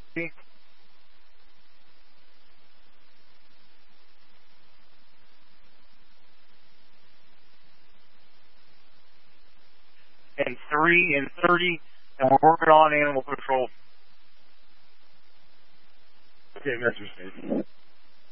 And 3 and 30, and we're working on animal control. Okay, Mr. Steve.